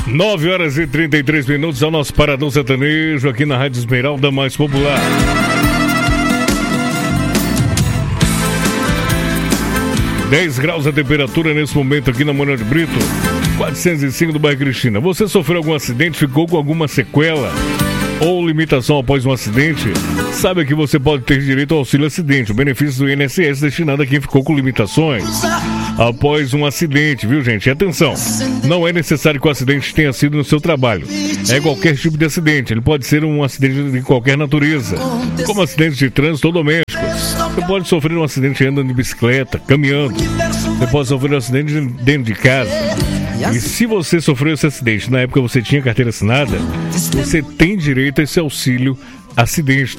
9h33 é o nosso Paradão Sertanejo aqui na Rádio Esmeralda mais popular. 10 graus a temperatura nesse momento aqui na Manuel de Brito, 405 do bairro Cristina. Você sofreu algum acidente, ficou com alguma sequela ou limitação após um acidente? Saiba que você pode ter direito ao auxílio acidente, o benefício do INSS destinado a quem ficou com limitações após um acidente, viu, gente? E atenção, não é necessário que o acidente tenha sido no seu trabalho. É qualquer tipo de acidente, ele pode ser um acidente de qualquer natureza, como acidentes de trânsito ou domésticos. Você pode sofrer um acidente andando de bicicleta, caminhando. Você pode sofrer um acidente dentro de casa. E se você sofreu esse acidente, na época você tinha carteira assinada, você tem direito a esse auxílio acidente.